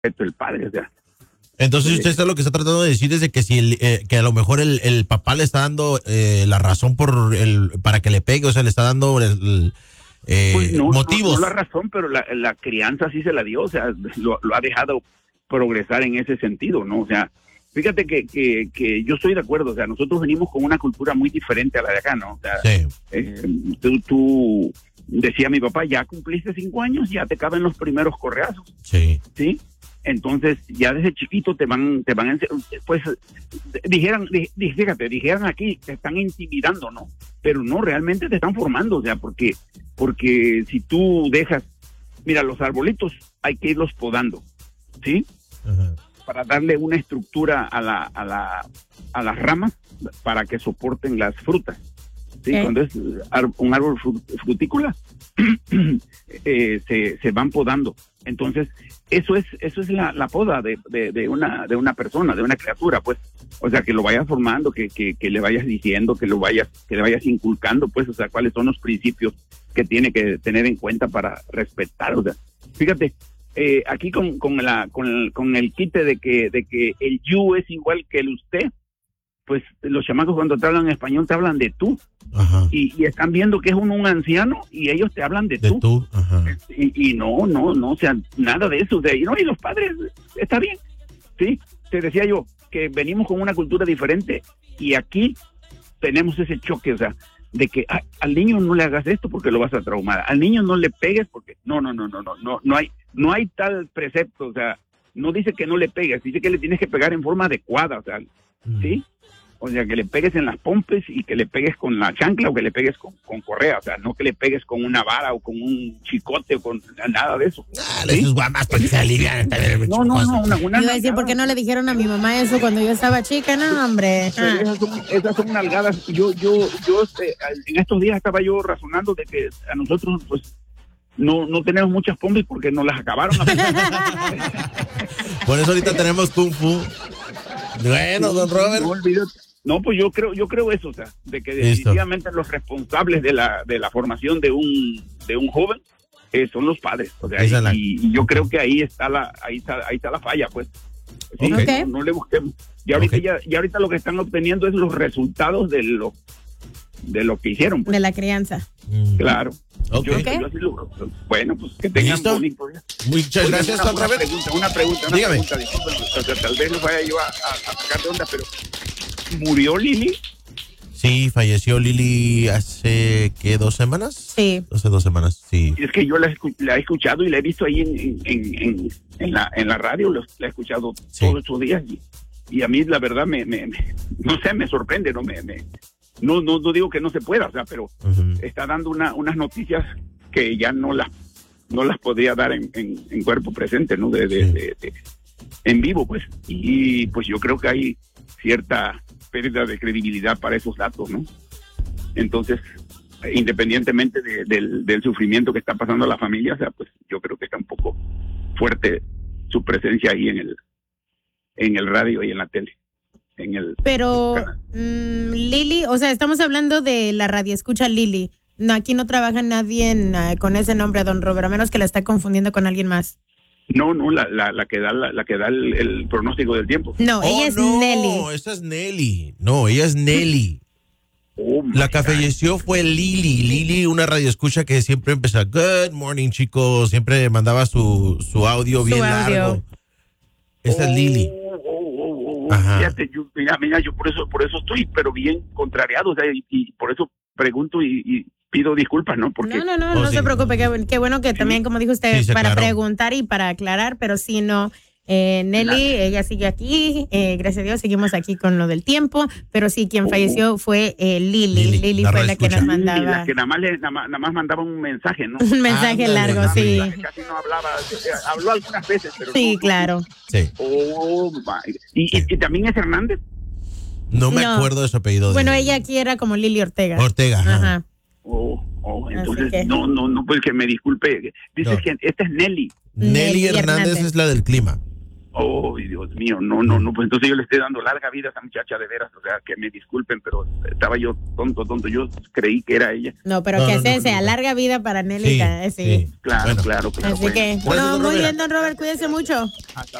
el padre, o sea. Entonces usted está lo que está tratando de decir es de que si que a lo mejor el papá le está dando la razón para que le pegue, o sea, le está dando Pues motivos. No la razón, pero la crianza sí se la dio, o sea, lo ha dejado progresar en ese sentido, ¿no? O sea, fíjate que yo estoy de acuerdo, o sea, nosotros venimos con una cultura muy diferente a la de acá, ¿no? O sea, sí. Tú decía mi papá, ya cumpliste 5 años, ya te caben los primeros correazos. Sí. ¿Sí? Entonces, ya desde chiquito pues, dijeran aquí, te están intimidando, ¿no? Pero no, realmente te están formando, o sea, porque si tú dejas, mira, los arbolitos hay que irlos podando, ¿sí? Ajá. Para darle una estructura a las ramas para que soporten las frutas. Sí, cuando es un árbol frutícola, se van podando. Entonces, eso es la poda de una persona, de una criatura, pues. O sea, que lo vayas formando, que le vayas diciendo, que le vayas inculcando, pues, o sea, cuáles son los principios que tiene que tener en cuenta para respetar. O sea, fíjate, aquí con el quite de que el you es igual que el usted, pues los chamacos cuando te hablan en español te hablan de tú. Ajá. Y están viendo que es un anciano y ellos te hablan de tú. Ajá. Y no, o sea, nada de eso. Y los padres, está bien. Sí, te decía yo que venimos con una cultura diferente y aquí tenemos ese choque, o sea, de que al niño no le hagas esto porque lo vas a traumar, al niño no le pegues porque no hay tal precepto, o sea, no dice que no le pegues, dice que le tienes que pegar en forma adecuada, o sea, ¿sí? O sea, que le pegues en las pompes y que le pegues con la chancla o que le pegues con correa, o sea, no que le pegues con una vara o con un chicote o con nada de eso. ¿Sí? Esos guamas para que se alivian. No, una Yo iba a decir, ¿por qué no le dijeron a mi mamá eso cuando yo estaba chica? No, hombre. Esas son nalgadas. Yo en estos días estaba yo razonando de que a nosotros, pues, no tenemos muchas pompis porque nos las acabaron. Por eso ahorita tenemos Kung Fu. Bueno, don Robert. No, pues yo creo eso, o sea, de que definitivamente los responsables de la formación de un joven son los padres, o sea, y yo creo que ahí está la falla, pues. Sí, okay. No le busquemos. Y ahorita lo que están obteniendo es los resultados de lo que hicieron, pues. De la crianza. Claro. Okay. Yo así bueno, pues que tengan bonito día. Muchas gracias, don Robert. Una pregunta, disculpen, o sea, tal vez los vaya yo a sacar de onda, pero ¿murió Lili? Sí, falleció Lili hace, ¿qué? 2 semanas. Sí. Hace 2 semanas, sí. Es que yo la he escuchado y la he visto ahí en la radio, la he escuchado todos estos días y a mí la verdad no sé, me sorprende, no digo que no se pueda, o sea, pero está dando unas noticias que ya no las podría dar en cuerpo presente, ¿no? En vivo, pues. Y pues yo creo que hay cierta pérdida de credibilidad para esos datos, ¿no? Entonces, independientemente del sufrimiento que está pasando a la familia, o sea, pues yo creo que está un poco fuerte su presencia ahí en el radio y en la tele. Pero Lili, o sea, estamos hablando de la radio escucha Lili. No, aquí no trabaja nadie con ese nombre, don Robert, a menos que la está confundiendo con alguien más. No, la que da el pronóstico del tiempo. No, ella es Nelly. No, esa es Nelly. No, ella es Nelly. La que falleció fue Lili. Lili, una radioescucha que siempre empezaba, good morning, chicos. Siempre mandaba su audio bien largo. Esa es Lili. Fíjate, mira, yo por eso estoy, pero bien contrariado, o sea, y por eso pregunto y pido disculpas, ¿no? Porque no se preocupe, qué bueno que también, como dijo usted, para preguntar y para aclarar, pero sí, no. Nelly, ella sigue aquí, gracias a Dios seguimos aquí con lo del tiempo, pero sí, quien falleció fue Lili. Lili fue la que nos mandaba. La que nada más mandaba un mensaje, ¿no? Un mensaje largo, sí. Casi no hablaba, habló algunas veces, pero sí, claro. Sí. ¿Y también es Hernández? No me acuerdo de su apellido. Bueno, ella aquí era como Lili Ortega. Ajá. Entonces, no, pues que me disculpe. Dices que esta es Nelly. Nelly Hernández es la del clima. Oh, Dios mío, no, pues entonces yo le estoy dando larga vida a esa muchacha, de veras, o sea, que me disculpen, pero estaba yo tonto, yo creí que era ella. No, pero que sea larga vida para Nelly. Sí. Claro. Así que, muy bien, don Robert, cuídese mucho.